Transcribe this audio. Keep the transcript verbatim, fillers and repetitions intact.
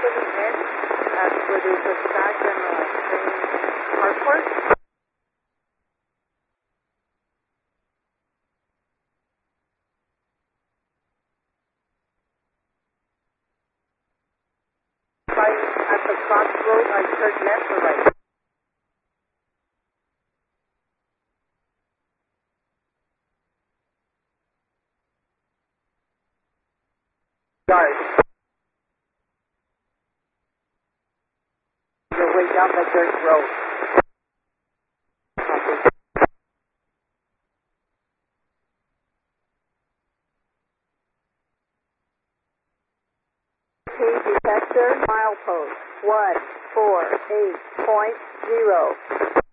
putting in uh, where there's a stack and a train carport. By, at the crossroad, I turn left or right? Guard. Your way down the dirt road. Okay, detector, milepost one four eight point zero.